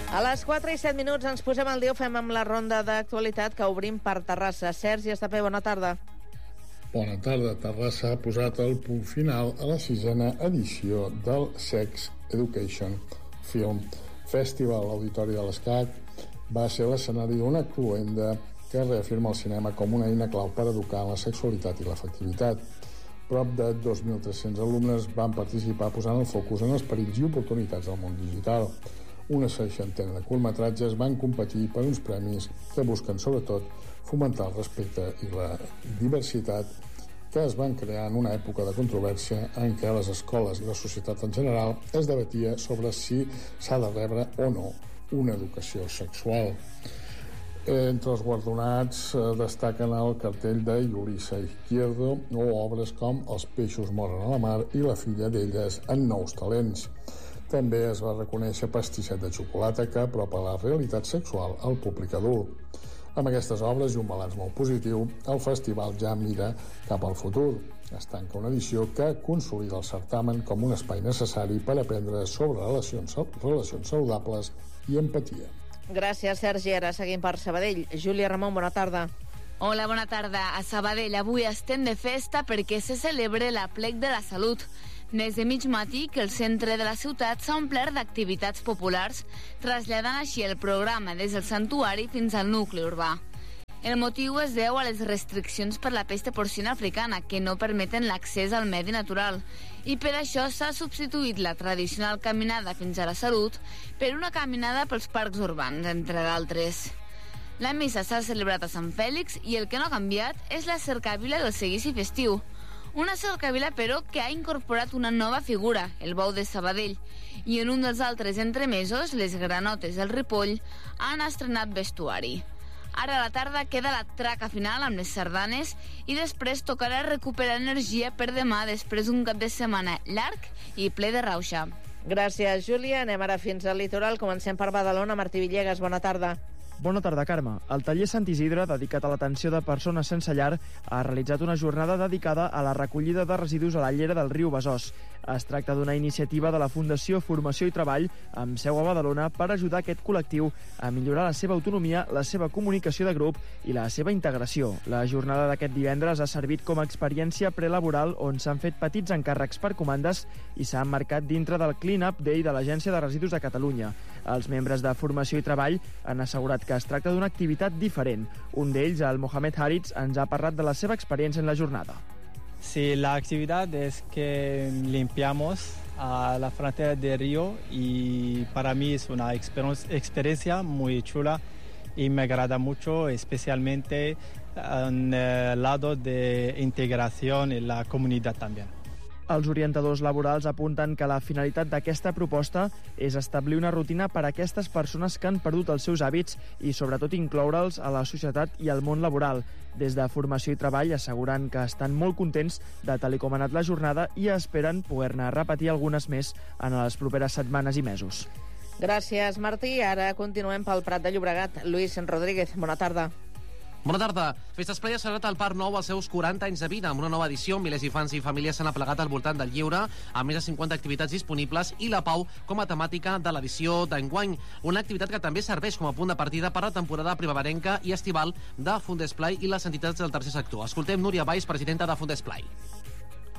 A les 4 i 7 minuts ens posem al dia, ho fem amb la ronda d'actualitat que obrim per Terrassa. Sergi Estapé, bona tarda. Bona tarda. Terrassa ha posat el punt final a la 6a edició del Sex Education Film Festival. L'Auditori de l'Escac va ser l'escenari d'una cloenda que reafirma el cinema com una eina clau per educar en la sexualitat i l'afectivitat. Prop de 2.300 alumnes van participar posant el focus en els perills i oportunitats del món digital. Una 60ena de curtmetratges van competir per uns premis que busquen, sobretot, fomentar el respecte i la diversitat que es van crear en una època de controvèrsia en què a les escoles i la societat en general es debatia sobre si s'ha de rebre o no una educació sexual. Entre els guardonats destaquen el cartell de Yulisa Izquierdo o obres com Els peixos moren a la mar i La filla d'elles en Nous talents. També es va reconèixer Pastisset de xocolata, que apropa la realitat sexual al públic adult. Amb aquestes obres i un balanç molt positiu, el festival ja mira cap al futur. Es tanca una edició que consolida el certamen com un espai necessari per aprendre sobre relacions saludables i empatia. Gràcies, Sergi. Ara seguim per Sabadell. Júlia Ramon, bona tarda. Hola, bona tarda. A Sabadell avui estem de festa perquè se celebra l'Aplec de la Salut. Des de mig matí que el centre de la ciutat s'ha omplert d'activitats populars, traslladant així el programa des del santuari fins al nucli urbà. El motiu es deu a les restriccions per la pesta porcina africana, que no permeten l'accés al medi natural, i per això s'ha substituït la tradicional caminada fins a la Salut per una caminada pels parcs urbans, entre d'altres. La missa s'ha celebrat a Sant Fèlix i el que no ha canviat és la cercavila del seguici festiu. Una cercavila, però, que ha incorporat una nova figura, el bou de Sabadell, i en un dels altres entremesos, les granotes del Ripoll han estrenat vestuari. Ara a la tarda queda la traca final amb les sardanes i després tocarà recuperar energia per demà després d'un cap de setmana llarg i ple de rauxa. Gràcies, Júlia. Anem ara fins al litoral. Comencem per Badalona. Martí Villegas, bona tarda. Bona tarda, Carme. El taller Sant Isidre, dedicat a l'atenció de persones sense llar, ha realitzat una jornada dedicada a la recollida de residus a la llera del riu Besòs. Es tracta d'una iniciativa de la Fundació Formació i Treball, amb seu a Badalona, per ajudar aquest col·lectiu a millorar la seva autonomia, la seva comunicació de grup i la seva integració. La jornada d'aquest divendres ha servit com a experiència prelaboral on s'han fet petits encàrrecs per comandes i s'ha emmarcat dintre del Clean Up Day de l'Agència de Residus de Catalunya. Els membres de Formació i Treball han assegurat que es tracta d'una activitat diferent. Un d'ells, el Mohamed Haritz, ens ha parlat de la seva experiència en la jornada. Sí, la actividad es que limpiamos a la frontera del río y para mí es una experiencia muy chula y me agrada mucho, especialmente en el lado de integración en la comunidad también. Els orientadors laborals apunten que la finalitat d'aquesta proposta és establir una rutina per a aquestes persones que han perdut els seus hàbits i sobretot incloure'ls a la societat i al món laboral. Des de Formació i Treball asseguren que estan molt contents de tal com ha anat la jornada i esperen poder-ne repetir algunes més en les properes setmanes i mesos. Gràcies, Martí. Ara continuem pel Prat de Llobregat. Lluís Rodríguez, bona tarda. Bona tarda. Festes Play ha celebrat al Parc Nou els seus 40 anys de vida. Amb una nova edició, milers d'infants i famílies s'han aplegat al voltant del lleure, amb més de 50 activitats disponibles i la pau com a temàtica de l'edició d'enguany. Una activitat que també serveix com a punt de partida per a la temporada primerenca i estival de Fundesplai i les entitats del tercer sector. Escoltem Núria Valls, presidenta de Fundesplai.